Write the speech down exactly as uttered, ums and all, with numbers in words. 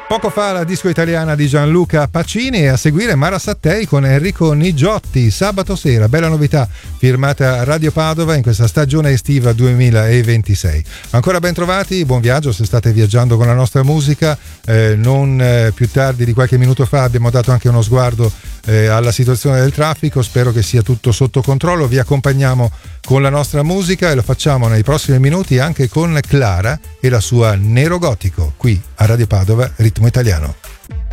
Poco fa la disco italiana di Gianluca Pacini e a seguire Mara Sattei con Enrico Nigiotti, sabato sera, bella novità firmata a Radio Padova in questa stagione estiva duemilaventisei. Ancora ben trovati, buon viaggio se state viaggiando con la nostra musica. Eh, non eh, più tardi di qualche minuto fa abbiamo dato anche uno sguardo eh, alla situazione del traffico, spero che sia tutto sotto controllo. Vi accompagniamo con la nostra musica e lo facciamo nei prossimi minuti anche con Clara e la sua Nero Gotico qui a Radio Padova Ritmo Italiano.